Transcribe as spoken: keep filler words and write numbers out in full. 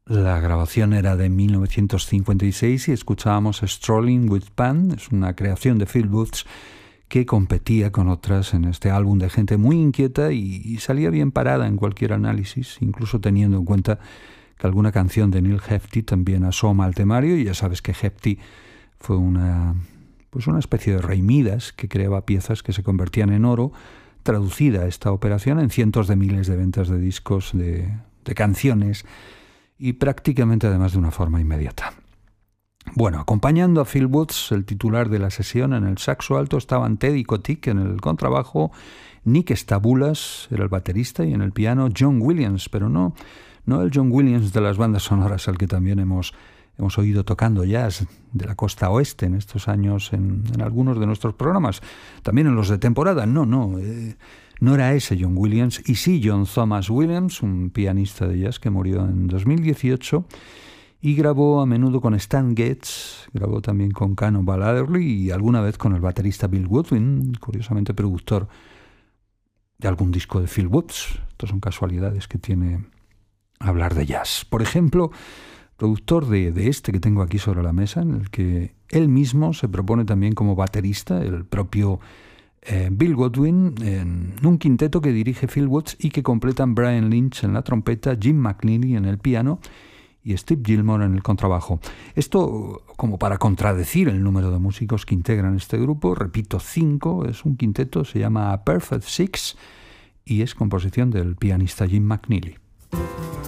La grabación era de mil novecientos cincuenta y seis y escuchábamos Strolling with Pan, es una creación de Phil Woods que competía con otras en este álbum de gente muy inquieta y, y salía bien parada en cualquier análisis, incluso teniendo en cuenta que alguna canción de Neil Hefti también asoma al temario, y ya sabes que Hefti fue una, pues una especie de rey Midas que creaba piezas que se convertían en oro. Traducida esta operación en cientos de miles de ventas de discos, de, de canciones, y prácticamente además de una forma inmediata. Bueno, acompañando a Phil Woods, el titular de la sesión, en el saxo alto estaban Teddy Kotick, en el contrabajo Nick Stabulas era el baterista, y en el piano John Williams, pero no, no el John Williams de las bandas sonoras al que también hemos, hemos oído tocando jazz de la costa oeste en estos años en, en algunos de nuestros programas, también en los de temporada. No, no, eh, no era ese John Williams, y sí John Thomas Williams, un pianista de jazz que murió en dos mil dieciocho y grabó a menudo con Stan Getz, grabó también con Cannonball Adderley y alguna vez con el baterista Bill Goodwin, curiosamente productor de algún disco de Phil Woods. Estas son casualidades que tiene hablar de jazz. Por ejemplo, productor de, de este que tengo aquí sobre la mesa, en el que él mismo se propone también como baterista, el propio Eh, Bill Goodwin, en un quinteto que dirige Phil Woods y que completan Brian Lynch en la trompeta, Jim McNeely en el piano y Steve Gilmore en el contrabajo. Esto como para contradecir el número de músicos que integran este grupo. Repito, cinco, es un quinteto, se llama Perfect Six y es composición del pianista Jim McNeely.